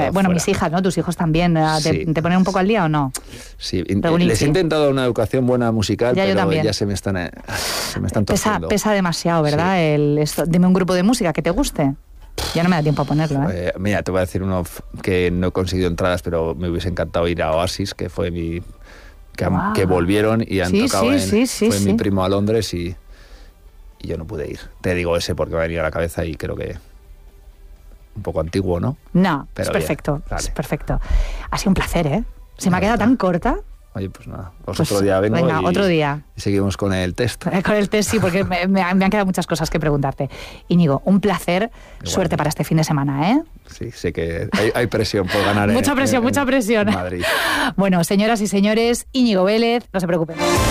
bueno, mis hijas, ¿no? Tus hijos también. ¿Te ponen un poco al día o no? Sí, les he intentado dar una educación buena musical, pero ya se me están torciendo. Pesa demasiado, ¿verdad? Sí. Dime un grupo de música que te guste. Ya no me da tiempo a ponerlo, Mira, te voy a decir uno que no he conseguido entradas, pero me hubiese encantado ir a Oasis, que fue que volvieron y han tocado fue mi primo a Londres y yo no pude ir. Te digo ese porque me ha venido a la cabeza y creo que un poco antiguo, ¿no? No, pero es perfecto, bien, vale. es perfecto. Ha siado un placer, Se me ha quedado tan corta. Oye, pues nada, otro día vengo otro día. Y seguimos con el test. Con el test, sí, porque me han quedado muchas cosas que preguntarte. Íñigo, un placer. Igual. Suerte para este fin de semana, ¿eh? Sí, sé que hay presión por ganar. Mucha presión. En Madrid. Bueno, señoras y señores, Íñigo Vélez, no se preocupen.